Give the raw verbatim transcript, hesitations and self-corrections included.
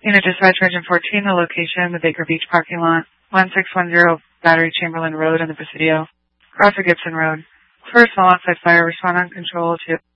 Unit Dispatch Region fourteen, the location, the Baker Beach parking lot, one six one zero Battery Chamberlain Road in the Presidio, across the Gibson Road. First, small on-site fire, respond on control to